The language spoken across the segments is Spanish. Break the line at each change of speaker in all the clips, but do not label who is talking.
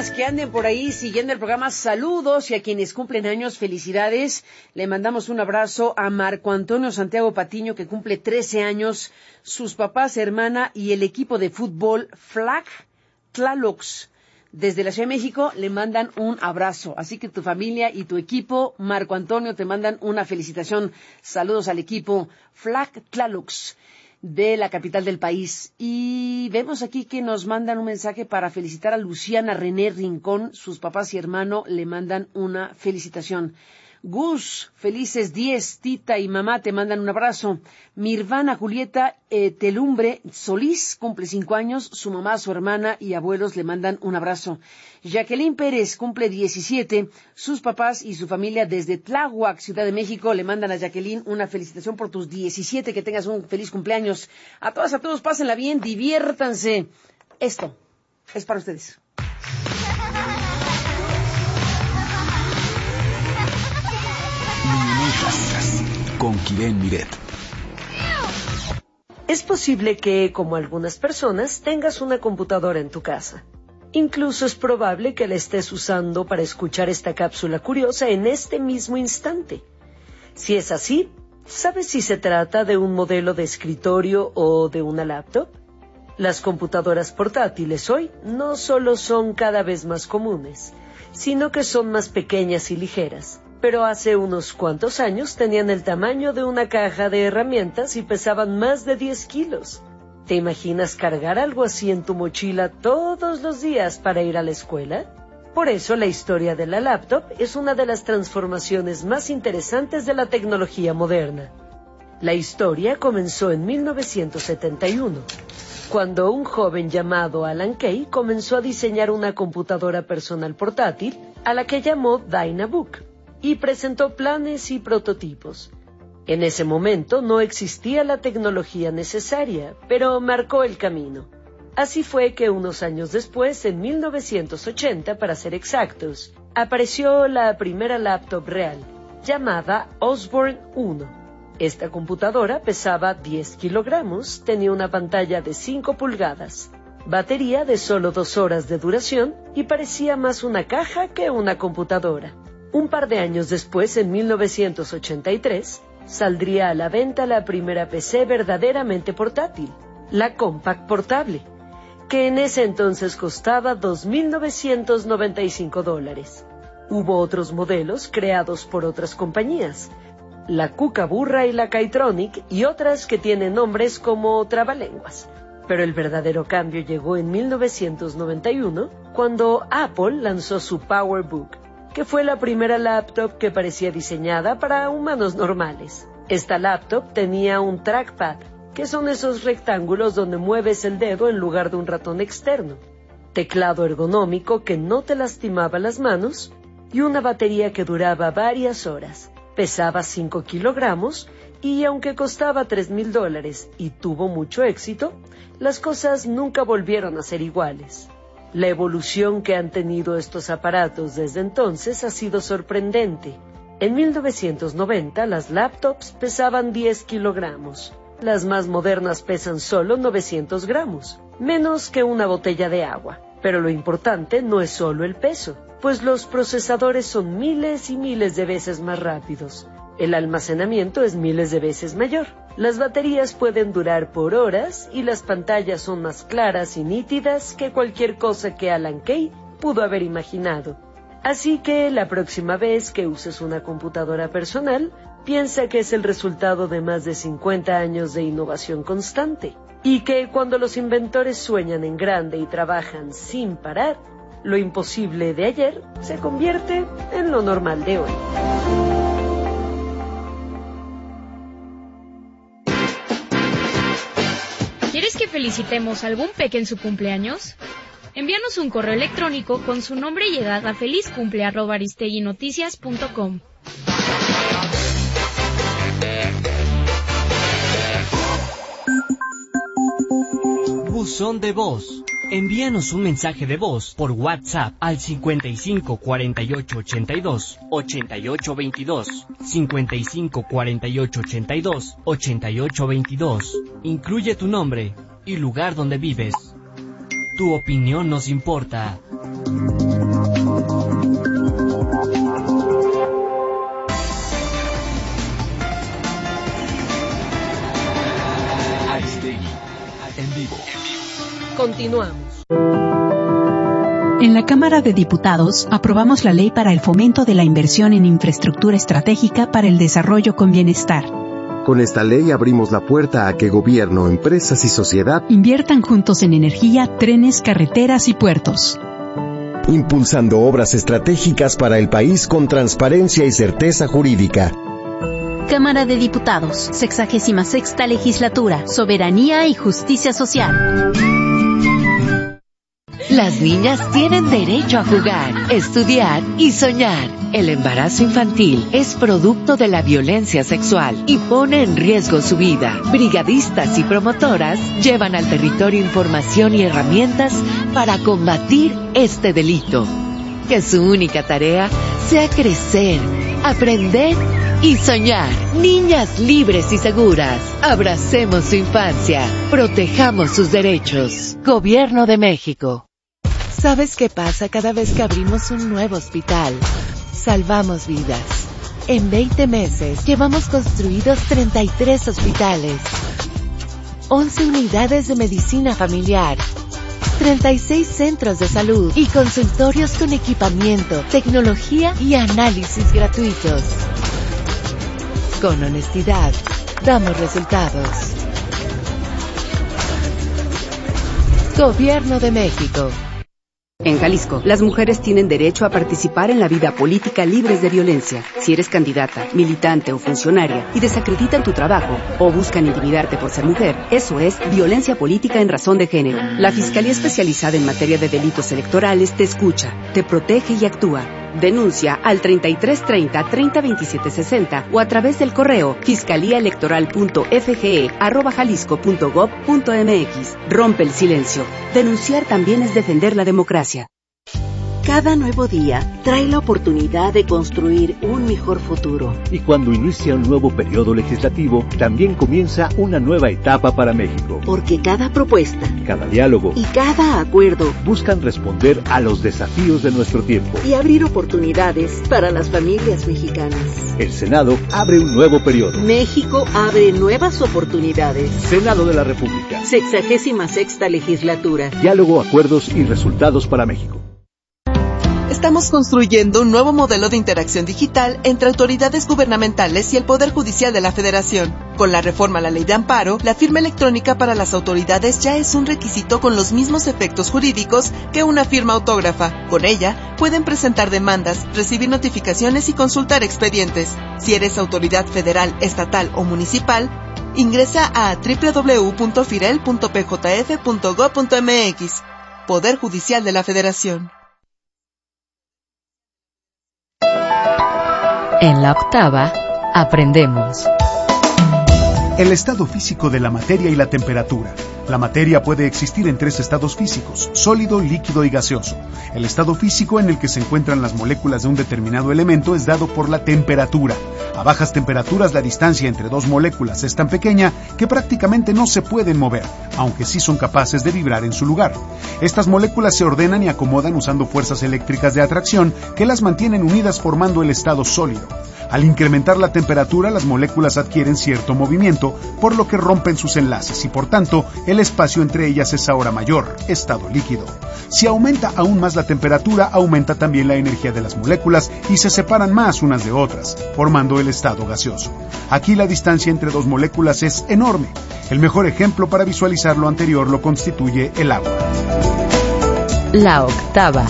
personas que anden por ahí siguiendo el programa, saludos, y a quienes cumplen años, felicidades. Le mandamos un abrazo a Marco Antonio Santiago Patiño, que cumple 13 años, sus papás, hermana y el equipo de fútbol Flag Tlalocs. Desde la Ciudad de México le mandan un abrazo. Así que tu familia y tu equipo, Marco Antonio, te mandan una felicitación. Saludos al equipo Flag Tlalocs de la capital del país. Y vemos aquí que nos mandan un mensaje para felicitar a Luciana René Rincón. Sus papás y hermano le mandan una felicitación. Gus, felices 10, Tita y mamá te mandan un abrazo. Mirvana Julieta Telumbre Solís cumple 5 años, su mamá, su hermana y abuelos le mandan un abrazo. Jacqueline Pérez cumple 17, sus papás y su familia desde Tláhuac, Ciudad de México, le mandan a Jacqueline una felicitación por tus 17, que tengas un feliz cumpleaños. A todas, a todos, pásenla bien, diviértanse. Esto es para ustedes.
Con Kiren Miret.
Es posible que, como algunas personas, tengas una computadora en tu casa. Incluso es probable que la estés usando para escuchar esta cápsula curiosa en este mismo instante. Si es así, ¿sabes si se trata de un modelo de escritorio o de una laptop? Las computadoras portátiles hoy no solo son cada vez más comunes, sino que son más pequeñas y ligeras. Pero hace unos cuantos años tenían el tamaño de una caja de herramientas y pesaban más de 10 kilos. ¿Te imaginas cargar algo así en tu mochila todos los días para ir a la escuela? Por eso la historia de la laptop es una de las transformaciones más interesantes de la tecnología moderna. La historia comenzó en 1971, cuando un joven llamado Alan Kay comenzó a diseñar una computadora personal portátil a la que llamó Dynabook, y presentó planes y prototipos. En ese momento no existía la tecnología necesaria, pero marcó el camino. Así fue que unos años después, en 1980 para ser exactos, apareció la primera laptop real, llamada Osborne 1. Esta computadora pesaba 10 kilogramos, tenía una pantalla de 5 pulgadas, batería de solo 2 horas de duración y parecía más una caja que una computadora. Un par de años después, en 1983, saldría a la venta la primera PC verdaderamente portátil, la Compaq Portable, que en ese entonces costaba $2,995. Hubo otros modelos creados por otras compañías, la Kookaburra y la Kaytronic, y otras que tienen nombres como trabalenguas. Pero el verdadero cambio llegó en 1991, cuando Apple lanzó su PowerBook, que fue la primera laptop que parecía diseñada para humanos normales. Esta laptop tenía un trackpad, que son esos rectángulos donde mueves el dedo en lugar de un ratón externo, teclado ergonómico que no te lastimaba las manos y una batería que duraba varias horas. Pesaba 5 kilogramos y aunque costaba $3,000 y tuvo mucho éxito, las cosas nunca volvieron a ser iguales. La evolución que han tenido estos aparatos desde entonces ha sido sorprendente. En 1990 las laptops pesaban 10 kilogramos. Las más modernas pesan solo 900 gramos, menos que una botella de agua. Pero lo importante no es solo el peso, pues los procesadores son miles y miles de veces más rápidos. El almacenamiento es miles de veces mayor. Las baterías pueden durar por horas y las pantallas son más claras y nítidas que cualquier cosa que Alan Kay pudo haber imaginado. Así que la próxima vez que uses una computadora personal, piensa que es el resultado de más de 50 años de innovación constante, y que cuando los inventores sueñan en grande y trabajan sin parar, lo imposible de ayer se convierte en lo normal de hoy.
¿Quieres que felicitemos a algún peque en su cumpleaños? Envíanos un correo electrónico con su nombre y edad a felizcumple@aristeguinoticias.com.
Buzón de voz. Envíanos un mensaje de voz por WhatsApp al 55 48 82 88 22, 55 48 82 88 22. Incluye tu nombre y lugar donde vives. Tu opinión nos importa.
Continuamos.
En la Cámara de Diputados aprobamos la Ley para el Fomento de la Inversión en Infraestructura Estratégica para el Desarrollo con Bienestar.
Con esta ley abrimos la puerta a que gobierno, empresas y sociedad
inviertan juntos en energía, trenes, carreteras y puertos,
impulsando obras estratégicas para el país con transparencia y certeza jurídica.
Cámara de Diputados, 66ª Legislatura, Soberanía y Justicia Social.
Las niñas tienen derecho a jugar, estudiar y soñar. El embarazo infantil es producto de la violencia sexual y pone en riesgo su vida. Brigadistas y promotoras llevan al territorio información y herramientas para combatir este delito. Que su única tarea sea crecer, aprender y soñar. Niñas libres y seguras. Abracemos su infancia. Protejamos sus derechos. Gobierno de México. ¿Sabes qué pasa cada vez que abrimos un nuevo hospital? Salvamos vidas. En 20 meses llevamos construidos 33 hospitales, 11 unidades de medicina familiar, 36 centros de salud y consultorios con equipamiento, tecnología y análisis gratuitos. Con honestidad, damos resultados. Gobierno de México.
En Jalisco, las mujeres tienen derecho a participar en la vida política libres de violencia. Si eres candidata, militante o funcionaria y desacreditan tu trabajo o buscan intimidarte por ser mujer, eso es violencia política en razón de género. La Fiscalía Especializada en Materia de Delitos Electorales te escucha, te protege y actúa. Denuncia al 3330 302760 o a través del correo fiscaliaelectoral.fge@jalisco.gov.mx. Rompe el silencio. Denunciar también es defender la democracia.
Cada nuevo día trae la oportunidad de construir un mejor futuro.
Y cuando inicia un nuevo periodo legislativo, también comienza una nueva etapa para México.
Porque cada propuesta,
cada diálogo
y cada acuerdo
buscan responder a los desafíos de nuestro tiempo
y abrir oportunidades para las familias mexicanas.
El Senado abre un nuevo periodo.
México abre nuevas oportunidades.
Senado de la República.
66ª Legislatura.
Diálogo, acuerdos y resultados para México.
Estamos construyendo un nuevo modelo de interacción digital entre autoridades gubernamentales y el Poder Judicial de la Federación. Con la reforma a la Ley de Amparo, la firma electrónica para las autoridades ya es un requisito con los mismos efectos jurídicos que una firma autógrafa. Con ella, pueden presentar demandas, recibir notificaciones y consultar expedientes. Si eres autoridad federal, estatal o municipal, ingresa a www.firel.pjf.gov.mx. Poder Judicial de la Federación.
En la octava, aprendemos.
El estado físico de la materia y la temperatura. La materia puede existir en 3 estados físicos: sólido, líquido y gaseoso. El estado físico en el que se encuentran las moléculas de un determinado elemento es dado por la temperatura. A bajas temperaturas, la distancia entre 2 moléculas es tan pequeña que prácticamente no se pueden mover, aunque sí son capaces de vibrar en su lugar. Estas moléculas se ordenan y acomodan usando fuerzas eléctricas de atracción que las mantienen unidas formando el estado sólido. Al incrementar la temperatura, las moléculas adquieren cierto movimiento, por lo que rompen sus enlaces y por tanto, el espacio entre ellas es ahora mayor, estado líquido. Si aumenta aún más la temperatura, aumenta también la energía de las moléculas y se separan más unas de otras, formando el estado gaseoso. Aquí la distancia entre 2 moléculas es enorme. El mejor ejemplo para visualizar lo anterior lo constituye el agua.
La octava.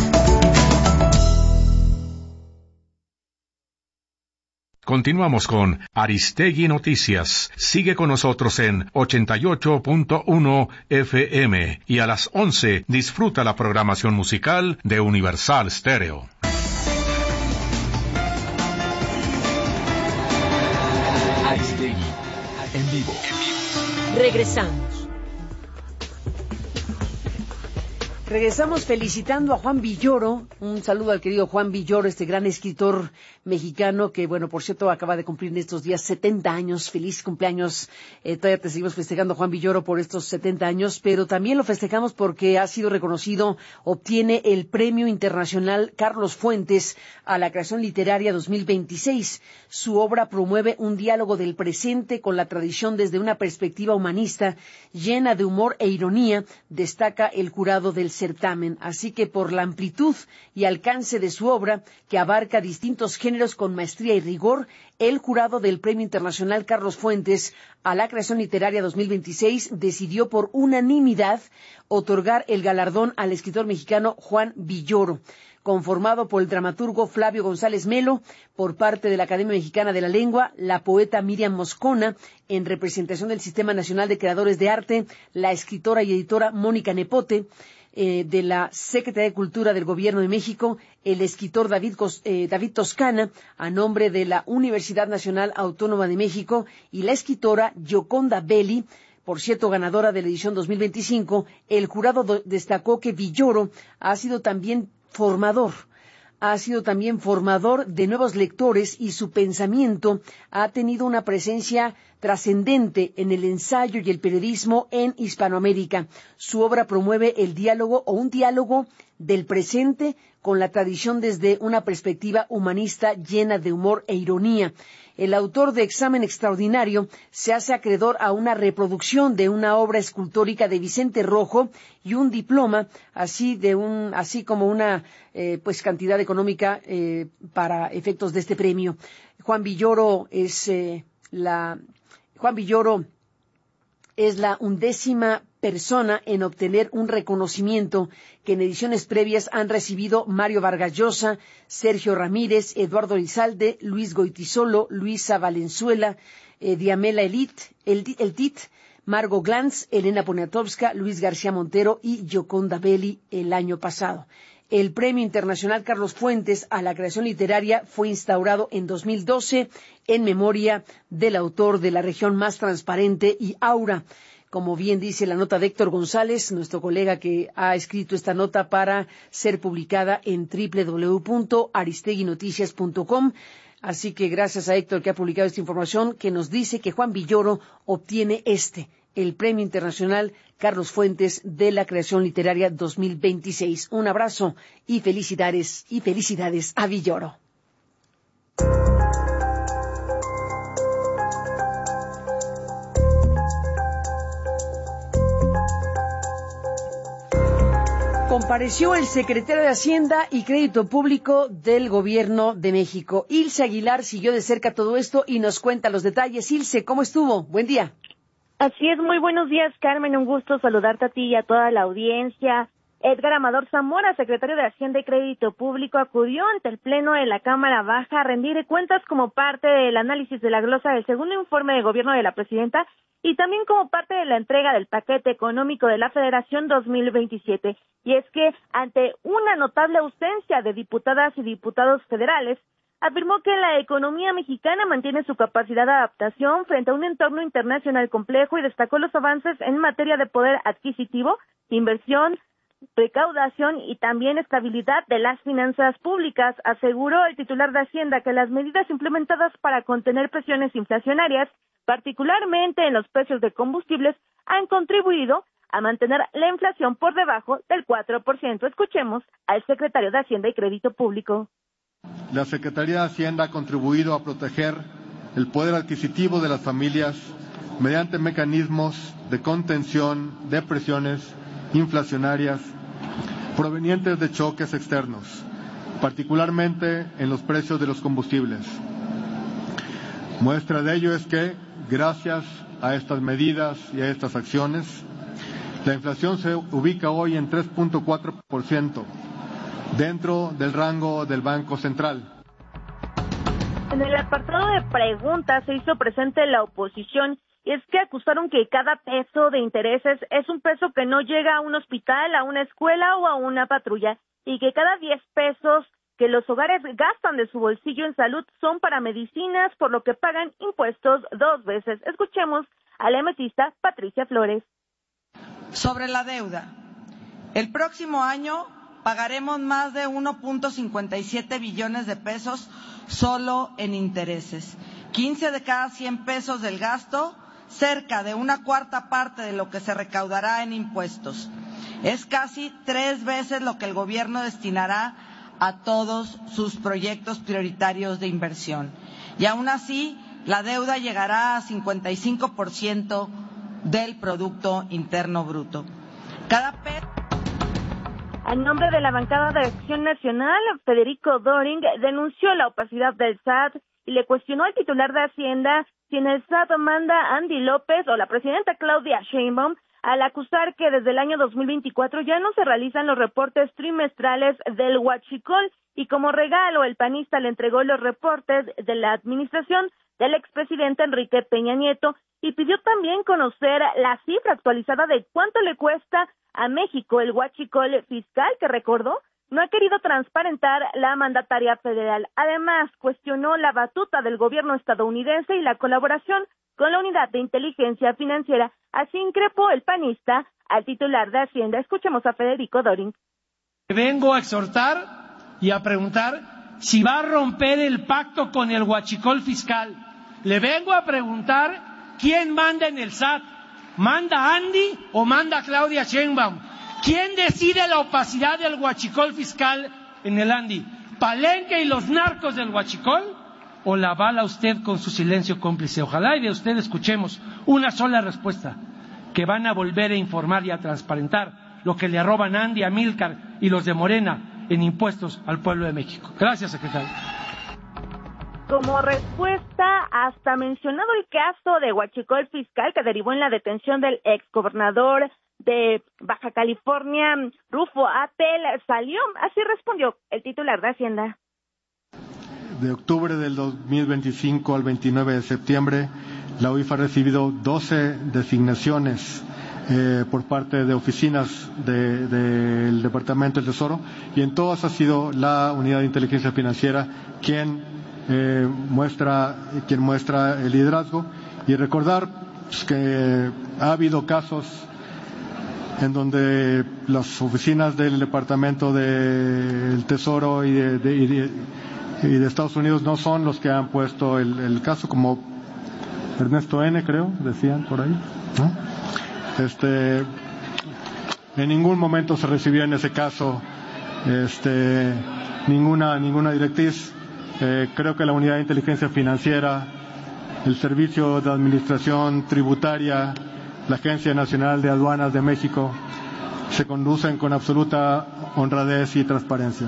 Continuamos con Aristegui Noticias. Sigue con nosotros en 88.1 FM y a las 11 disfruta la programación musical de Universal Stereo.
Aristegui en vivo.
Regresamos.
Regresamos felicitando a Juan Villoro. Un saludo al querido Juan Villoro, este gran escritor mexicano que, bueno, por cierto, acaba de cumplir en estos días 70 años. Feliz cumpleaños. Todavía te seguimos festejando, Juan Villoro, por estos 70 años, pero también lo festejamos porque ha sido reconocido, obtiene el Premio Internacional Carlos Fuentes a la Creación Literaria 2026. Su obra promueve un diálogo del presente con la tradición desde una perspectiva humanista, llena de humor e ironía, destaca el jurado del certamen. Así que por la amplitud y alcance de su obra, que abarca distintos géneros con maestría y rigor, el jurado del Premio Internacional Carlos Fuentes a la Creación Literaria 2026 decidió por unanimidad otorgar el galardón al escritor mexicano Juan Villoro, conformado por el dramaturgo Flavio González Melo, por parte de la Academia Mexicana de la Lengua, la poeta Miriam Moscona, en representación del Sistema Nacional de Creadores de Arte, la escritora y editora Mónica Nepote, de la Secretaría de Cultura del Gobierno de México, el escritor David Toscana, a nombre de la Universidad Nacional Autónoma de México, y la escritora Gioconda Belli, por cierto, ganadora de la edición 2025. El jurado destacó que Villoro ha sido también formador de nuevos lectores y su pensamiento ha tenido una presencia trascendente en el ensayo y el periodismo en Hispanoamérica. Su obra promueve el diálogo o un diálogo del presente con la tradición desde una perspectiva humanista llena de humor e ironía. El autor de Examen Extraordinario se hace acreedor a una reproducción de una obra escultórica de Vicente Rojo y un diploma, así como una cantidad económica para efectos de este premio. Juan Villoro es la 11ª persona en obtener un reconocimiento que en ediciones previas han recibido Mario Vargas Llosa, Sergio Ramírez, Eduardo Elizalde, Luis Goitisolo, Luisa Valenzuela, Diamela Eltit, Margo Glantz, Elena Poniatowska, Luis García Montero y Gioconda Belli el año pasado. El Premio Internacional Carlos Fuentes a la Creación Literaria fue instaurado en 2012 en memoria del autor de La Región Más Transparente y Aura. Como bien dice la nota de Héctor González, nuestro colega que ha escrito esta nota para ser publicada en www.aristeguinoticias.com. Así que gracias a Héctor que ha publicado esta información que nos dice que Juan Villoro obtiene el Premio Internacional Carlos Fuentes de la Creación Literaria 2026. Un abrazo y felicidades a Villoro. Compareció el secretario de Hacienda y Crédito Público del Gobierno de México. Ilse Aguilar siguió de cerca todo esto y nos cuenta los detalles. Ilse, ¿cómo estuvo? Buen día.
Así es, muy buenos días, Carmen. Un gusto saludarte a ti y a toda la audiencia. Edgar Amador Zamora, secretario de Hacienda y Crédito Público, acudió ante el Pleno de la Cámara Baja a rendir cuentas como parte del análisis de la glosa del segundo informe de gobierno de la presidenta y también como parte de la entrega del paquete económico de la Federación 2027. Y es que, ante una notable ausencia de diputadas y diputados federales, afirmó que la economía mexicana mantiene su capacidad de adaptación frente a un entorno internacional complejo y destacó los avances en materia de poder adquisitivo, inversión, recaudación y también estabilidad de las finanzas públicas. Aseguró el titular de Hacienda que las medidas implementadas para contener presiones inflacionarias, particularmente en los precios de combustibles, han contribuido a mantener la inflación por debajo del 4%. Escuchemos al secretario de Hacienda y Crédito Público.
La Secretaría de Hacienda ha contribuido a proteger el poder adquisitivo de las familias mediante mecanismos de contención de presiones inflacionarias provenientes de choques externos, particularmente en los precios de los combustibles. Muestra de ello es que, gracias a estas medidas y a estas acciones, la inflación se ubica hoy en 3.4%, dentro del rango del Banco Central.
En el apartado de preguntas se hizo presente la oposición y es que acusaron que cada peso de intereses es un peso que no llega a un hospital, a una escuela o a una patrulla y que cada 10 pesos que los hogares gastan de su bolsillo en salud son para medicinas, por lo que pagan impuestos 2 veces. Escuchemos a la emetista Patricia Flores.
Sobre la deuda, El próximo año pagaremos más de 1.57 billones de pesos solo en intereses. 15 de cada 100 pesos del gasto, cerca de una cuarta parte de lo que se recaudará en impuestos. Es casi 3 veces lo que el gobierno destinará a todos sus proyectos prioritarios de inversión. Y aún así, la deuda llegará a 55% del Producto Interno Bruto.
A nombre de la bancada de Acción Nacional, Federico Doring denunció la opacidad del SAT y le cuestionó al titular de Hacienda si en el SAT manda Andy López o la presidenta Claudia Sheinbaum, al acusar que desde el año 2024 ya no se realizan los reportes trimestrales del huachicol y como regalo el panista le entregó los reportes de la administración del expresidente Enrique Peña Nieto y pidió también conocer la cifra actualizada de cuánto le cuesta a México el huachicol fiscal que recordó no ha querido transparentar la mandataria federal. Además, cuestionó la batuta del gobierno estadounidense y la colaboración con la Unidad de Inteligencia Financiera. Así increpó el panista al titular de Hacienda. Escuchemos a Federico Doring.
Vengo a exhortar y a preguntar si va a romper el pacto con el huachicol fiscal. Le vengo a preguntar quién manda en el SAT. ¿Manda Andy o manda Claudia Sheinbaum? ¿Quién decide la opacidad del huachicol fiscal en el Andy? ¿Palenque y los narcos del huachicol? ¿O la avala usted con su silencio cómplice? Ojalá y de usted escuchemos una sola respuesta, que van a volver a informar y a transparentar lo que le arroban Andy, Amílcar y los de Morena en impuestos al pueblo de México. Gracias, secretario.
Como respuesta, hasta mencionado el caso de huachicol fiscal que derivó en la detención del exgobernador de Baja California, Rufo Attel, salió, así respondió el titular de Hacienda.
De octubre del 2025 al 29 de septiembre, la UIF ha recibido 12 designaciones por parte de oficinas del Departamento del Tesoro y en todas ha sido la Unidad de Inteligencia Financiera quien muestra el liderazgo y recordar que ha habido casos en donde las oficinas del Departamento del Tesoro y de Estados Unidos no son los que han puesto el caso, como Ernesto N., creo, decían por ahí, ¿no? En ningún momento se recibió en ese caso ninguna directriz. Creo que la Unidad de Inteligencia Financiera, el Servicio de Administración Tributaria, la Agencia Nacional de Aduanas de México se conducen con absoluta honradez y transparencia.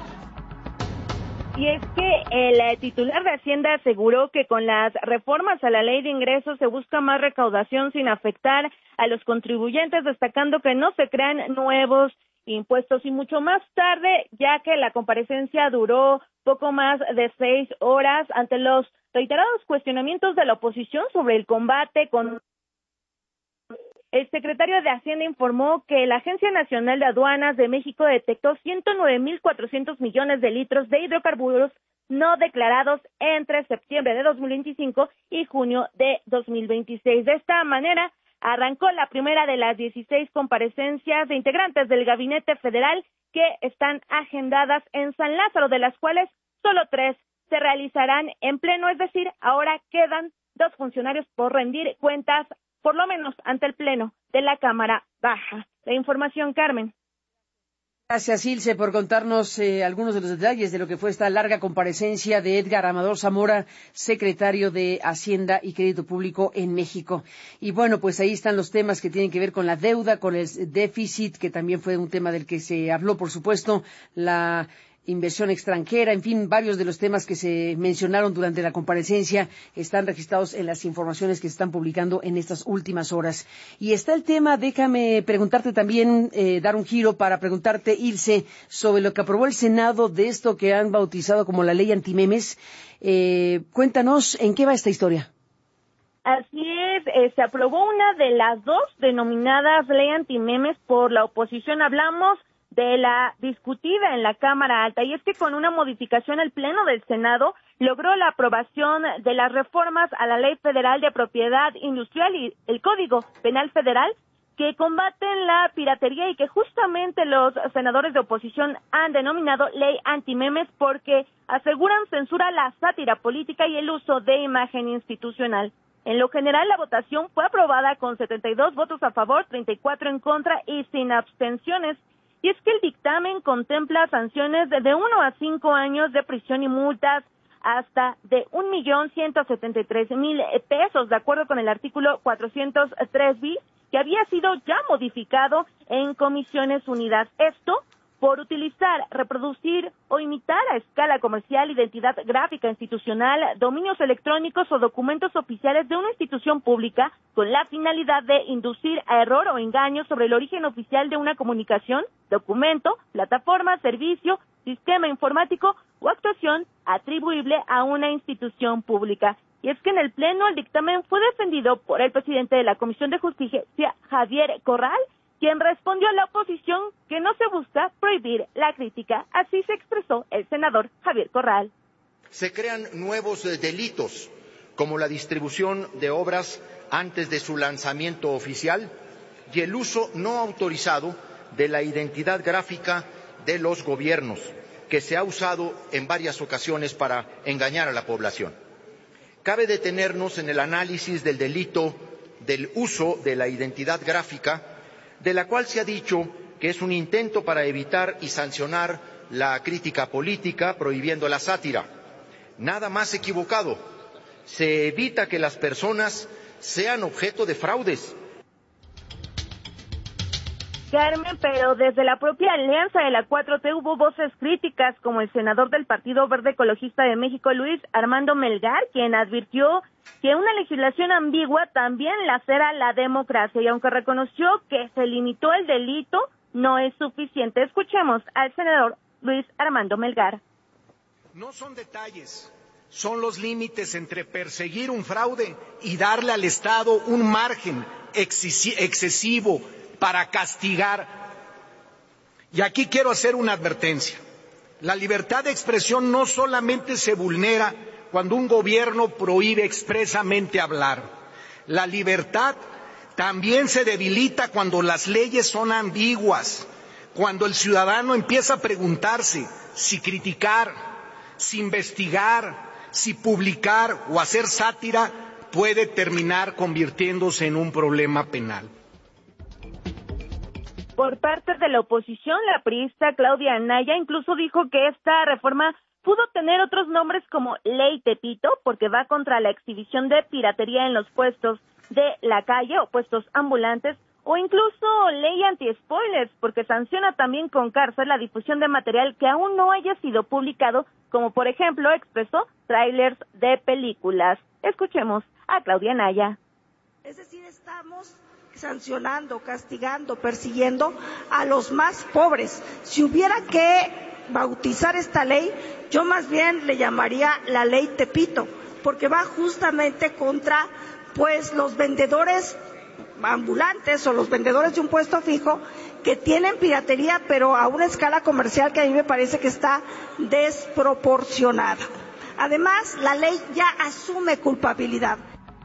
Y es que el titular de Hacienda aseguró que con las reformas a la ley de ingresos se busca más recaudación sin afectar a los contribuyentes, destacando que no se crean nuevos impuestos. Y mucho más tarde, ya que la comparecencia duró poco más de 6 horas, ante los reiterados cuestionamientos de la oposición sobre el combate con... El secretario de Hacienda informó que la Agencia Nacional de Aduanas de México detectó 109.400 millones de litros de hidrocarburos no declarados entre septiembre de 2025 y junio de 2026. De esta manera, arrancó la primera de las 16 comparecencias de integrantes del Gabinete Federal que están agendadas en San Lázaro, de las cuales solo 3 se realizarán en pleno, es decir, ahora quedan 2 funcionarios por rendir cuentas, por lo menos ante el Pleno de la Cámara Baja. La información, Carmen.
Gracias, Ilse, por contarnos algunos de los detalles de lo que fue esta larga comparecencia de Edgar Amador Zamora, secretario de Hacienda y Crédito Público en México. Y bueno, pues ahí están los temas que tienen que ver con la deuda, con el déficit, que también fue un tema del que se habló, por supuesto, la inversión extranjera, en fin, varios de los temas que se mencionaron durante la comparecencia están registrados en las informaciones que se están publicando en estas últimas horas. Y está el tema, déjame preguntarte también, dar un giro para preguntarte, Ilse, sobre lo que aprobó el Senado de esto que han bautizado como la ley antimemes. Cuéntanos, ¿en qué va esta historia?
Así es, se aprobó una de las 2 denominadas ley antimemes por la oposición. Hablamos de la discutida en la Cámara Alta, y es que con una modificación el Pleno del Senado logró la aprobación de las reformas a la Ley Federal de Propiedad Industrial y el Código Penal Federal que combaten la piratería y que justamente los senadores de oposición han denominado ley antimemes porque aseguran censura la sátira política y el uso de imagen institucional. En lo general, la votación fue aprobada con 72 votos a favor, 34 en contra y sin abstenciones. Y es que el dictamen contempla sanciones de 1 a 5 años de prisión y multas hasta de 1.173.000 pesos, de acuerdo con el artículo 403 bis, que había sido ya modificado en Comisiones Unidas. Esto por utilizar, reproducir o imitar a escala comercial identidad gráfica institucional, dominios electrónicos o documentos oficiales de una institución pública con la finalidad de inducir a error o engaño sobre el origen oficial de una comunicación, documento, plataforma, servicio, sistema informático o actuación atribuible a una institución pública. Y es que en el Pleno el dictamen fue defendido por el presidente de la Comisión de Justicia, Javier Corral, quien respondió a la oposición que no se busca prohibir la crítica. Así se expresó el senador Javier Corral.
Se crean nuevos delitos, como la distribución de obras antes de su lanzamiento oficial y el uso no autorizado de la identidad gráfica de los gobiernos, que se ha usado en varias ocasiones para engañar a la población. Cabe detenernos en el análisis del delito del uso de la identidad gráfica, de la cual se ha dicho que es un intento para evitar y sancionar la crítica política, prohibiendo la sátira. Nada más equivocado. Se evita que las personas sean objeto de fraudes.
Carmen, pero desde la propia alianza de la 4T hubo voces críticas, como el senador del Partido Verde Ecologista de México, Luis Armando Melgar, quien advirtió que una legislación ambigua también lacera la democracia, y aunque reconoció que se limitó el delito, no es suficiente. Escuchemos al senador Luis Armando Melgar.
No son detalles, son los límites entre perseguir un fraude y darle al Estado un margen excesivo para castigar. Y aquí quiero hacer una advertencia. La libertad de expresión no solamente se vulnera cuando un gobierno prohíbe expresamente hablar. La libertad también se debilita cuando las leyes son ambiguas, cuando el ciudadano empieza a preguntarse si criticar, si investigar, si publicar o hacer sátira puede terminar convirtiéndose en un problema penal.
Por parte de la oposición, la priista Claudia Anaya incluso dijo que esta reforma pudo tener otros nombres como Ley Tepito, porque va contra la exhibición de piratería en los puestos de la calle o puestos ambulantes, o incluso Ley Anti-Spoilers, porque sanciona también con cárcel la difusión de material que aún no haya sido publicado, como por ejemplo, expresó, tráilers de películas. Escuchemos a Claudia Anaya.
Es decir, estamos sancionando, castigando, persiguiendo a los más pobres. Si hubiera que bautizar esta ley, yo más bien le llamaría la ley Tepito, porque va justamente contra los vendedores ambulantes o los vendedores de un puesto fijo que tienen piratería, pero a una escala comercial que a mí me parece que está desproporcionada. Además, la ley ya asume culpabilidad.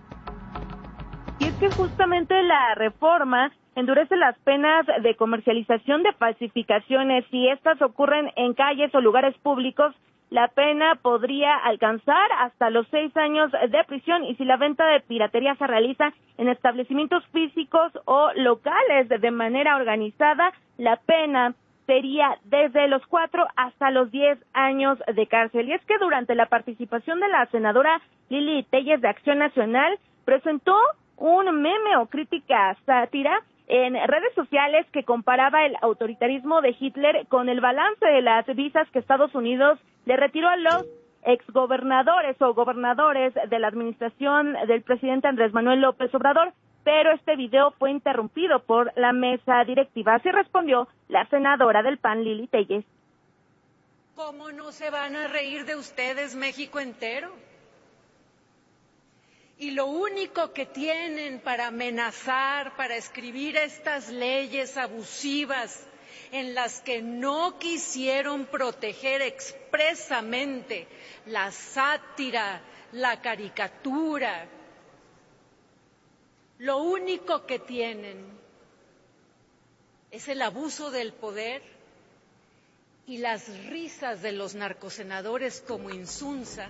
Y es que justamente la reforma endurece las penas de comercialización de falsificaciones. Si estas ocurren en calles o lugares públicos, la pena podría alcanzar hasta los 6 años de prisión, y si la venta de piratería se realiza en establecimientos físicos o locales de manera organizada, la pena sería desde los 4 hasta los 10 años de cárcel. Y es que durante la participación de la senadora Lili Telles de Acción Nacional, presentó un meme o crítica sátira en redes sociales que comparaba el autoritarismo de Hitler con el balance de las visas que Estados Unidos le retiró a los exgobernadores o gobernadores de la administración del presidente Andrés Manuel López Obrador, pero este video fue interrumpido por la mesa directiva. Así respondió la senadora del PAN, Lili Telles.
¿Cómo no se van a reír de ustedes, México entero? Y lo único que tienen para amenazar, para escribir estas leyes abusivas en las que no quisieron proteger expresamente la sátira, la caricatura, lo único que tienen es el abuso del poder y las risas de los narcosenadores como Insunza.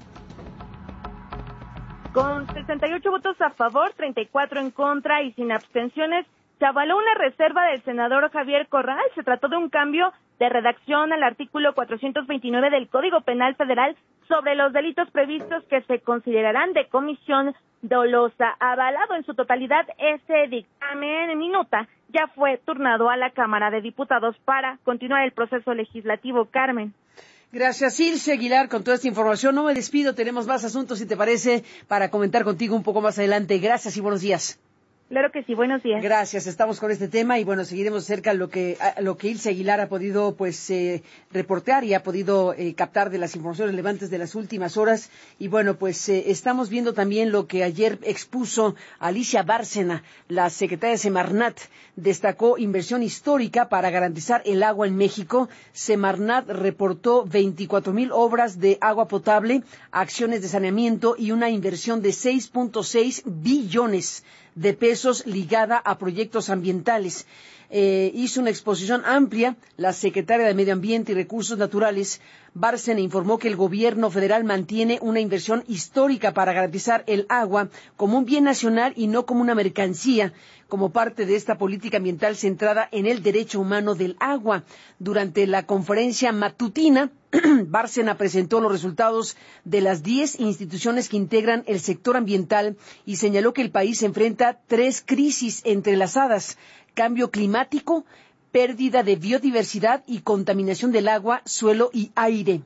Con 68 votos a favor, 34 en contra y sin abstenciones, se avaló una reserva del senador Javier Corral. Se trató de un cambio de redacción al artículo 429 del Código Penal Federal sobre los delitos previstos que se considerarán de comisión dolosa. Avalado en su totalidad, ese dictamen minuta ya fue turnado a la Cámara de Diputados para continuar el proceso legislativo. Carmen.
Gracias, Ilse Aguilar, con toda esta información. No me despido, tenemos más asuntos, si te parece, para comentar contigo un poco más adelante. Gracias y buenos días.
Claro que sí, buenos días.
Gracias, estamos con este tema y bueno, seguiremos cerca lo que Ilse Aguilar ha podido reportear y ha podido captar de las informaciones relevantes de las últimas horas. Y bueno, estamos viendo también lo que ayer expuso Alicia Bárcena, la secretaria de Semarnat. Destacó inversión histórica para garantizar el agua en México. Semarnat reportó 24,000 obras de agua potable, acciones de saneamiento y una inversión de 6.6 billones de pesos ligada a proyectos ambientales. Hizo una exposición amplia la secretaria de Medio Ambiente y Recursos Naturales. Bárcena informó que el gobierno federal mantiene una inversión histórica para garantizar el agua como un bien nacional y no como una mercancía, como parte de esta política ambiental centrada en el derecho humano del agua. Durante la conferencia matutina, Bárcena presentó los resultados de las 10 instituciones que integran el sector ambiental y señaló que el país enfrenta 3 crisis entrelazadas: cambio climático, pérdida de biodiversidad y contaminación del agua, suelo y aire.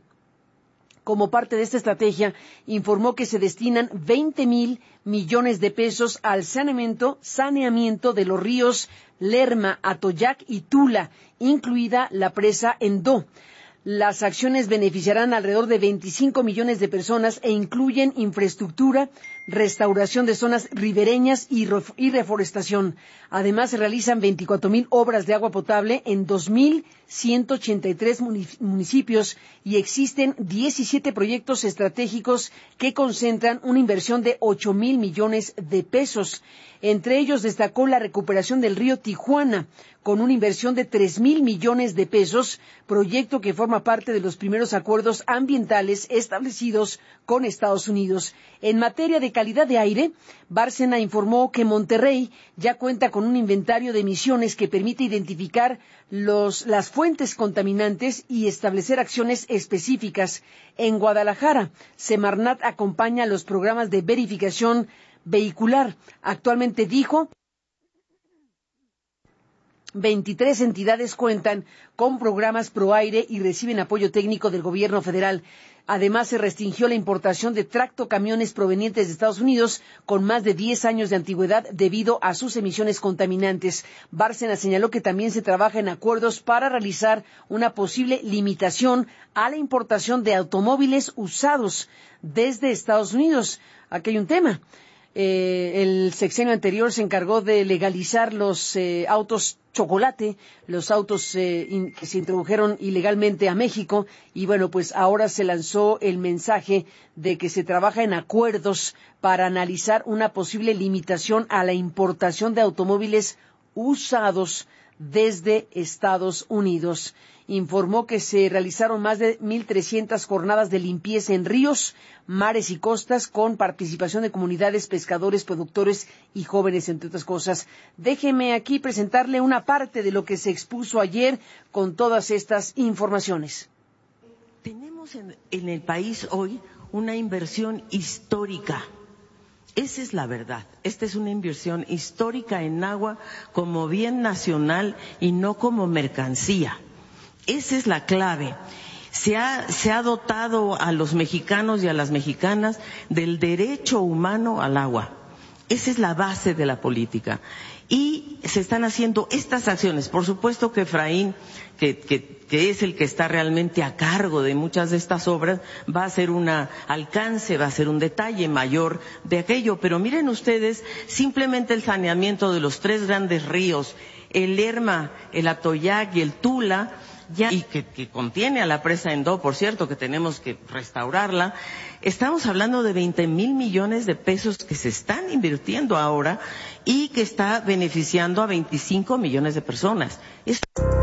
Como parte de esta estrategia, informó que se destinan 20,000 millones de pesos al saneamiento de los ríos Lerma, Atoyac y Tula, incluida la presa Endó. Las acciones beneficiarán alrededor de 25 millones de personas e incluyen infraestructura, restauración de zonas ribereñas y reforestación. Además, se realizan 24,000 obras de agua potable en 2,183 municipios y existen 17 proyectos estratégicos que concentran una inversión de 8,000 millones de pesos. Entre ellos destacó la recuperación del río Tijuana, con una inversión de 3,000 millones de pesos, proyecto que forma parte de los primeros acuerdos ambientales establecidos con Estados Unidos. En materia de calidad de aire, Bárcena informó que Monterrey ya cuenta con un inventario de emisiones que permite identificar las fuentes contaminantes y establecer acciones específicas. En Guadalajara, Semarnat acompaña los programas de verificación vehicular. Actualmente, dijo, 23 entidades cuentan con programas ProAire y reciben apoyo técnico del gobierno federal. Además, se restringió la importación de tractocamiones provenientes de Estados Unidos con más de 10 años de antigüedad debido a sus emisiones contaminantes. Bárcena señaló que también se trabaja en acuerdos para realizar una posible limitación a la importación de automóviles usados desde Estados Unidos. Aquí hay un tema. El sexenio anterior se encargó de legalizar los autos chocolate, los autos que se introdujeron ilegalmente a México, y bueno, pues ahora se lanzó el mensaje de que se trabaja en acuerdos para analizar una posible limitación a la importación de automóviles usados desde Estados Unidos. Informó que se realizaron más de 1,300 jornadas de limpieza en ríos, mares y costas con participación de comunidades, pescadores, productores y jóvenes, entre otras cosas. Déjeme aquí presentarle una parte de lo que se expuso ayer con todas estas informaciones.
Tenemos en el país hoy una inversión histórica. Esa es la verdad. Esta es una inversión histórica en agua como bien nacional y no como mercancía. Esa es la clave. Se ha dotado a los mexicanos y a las mexicanas del derecho humano al agua. Esa es la base de la política. Y se están haciendo estas acciones. Por supuesto que Efraín, que es el que está realmente a cargo de muchas de estas obras, va a hacer un alcance, va a ser un detalle mayor de aquello. Pero miren ustedes, simplemente el saneamiento de los 3 grandes ríos, el Lerma, el Atoyac y el Tula, ya, y que contiene a la presa Endó, por cierto, que tenemos que restaurarla. Estamos hablando de 20,000 millones de pesos que se están invirtiendo ahora y que está beneficiando a 25 millones de personas.